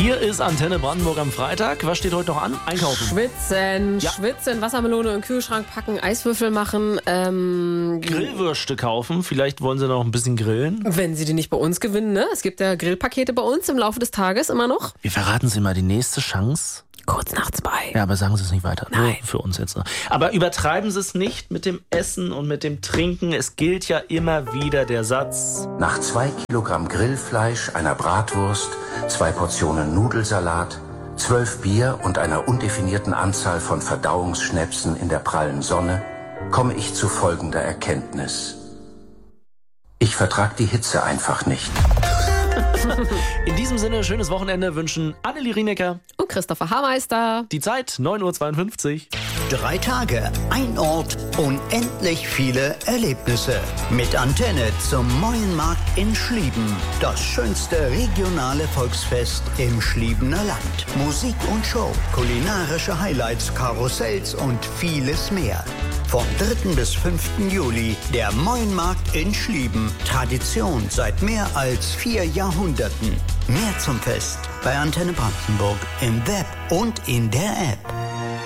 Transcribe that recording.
Hier ist Antenne Brandenburg am Freitag. Was steht heute noch an? Einkaufen. Schwitzen, Wassermelone im Kühlschrank packen, Eiswürfel machen. Grillwürste kaufen. Vielleicht wollen Sie noch ein bisschen grillen. Wenn Sie die nicht bei uns gewinnen, ne? Es gibt ja Grillpakete bei uns im Laufe des Tages immer noch. Wir verraten Sie mal die nächste Chance. Kurz nach 2. Ja, aber sagen Sie es nicht weiter. Nein. Nur für uns jetzt. Aber übertreiben Sie es nicht mit dem Essen und mit dem Trinken. Es gilt ja immer wieder der Satz: Nach 2 Kilogramm Grillfleisch, einer Bratwurst, 2 Portionen Nudelsalat, 12 Bier und einer undefinierten Anzahl von Verdauungsschnäpsen in der prallen Sonne komme ich zu folgender Erkenntnis. Ich vertrag die Hitze einfach nicht. In diesem Sinne, schönes Wochenende wünschen Annelie Rienecker Und Christopher Haarmeister. die Zeit 9:52 Uhr. 3 Tage, ein Ort, unendlich viele Erlebnisse. Mit Antenne zum Meuenmarkt in Schlieben. Das schönste regionale Volksfest im Schliebener Land. Musik und Show, kulinarische Highlights, Karussells und vieles mehr. Vom 3. bis 5. Juli der Meuenmarkt in Schlieben. Tradition seit mehr als 4 Jahrhunderten. Mehr zum Fest bei Antenne Brandenburg im Web und in der App.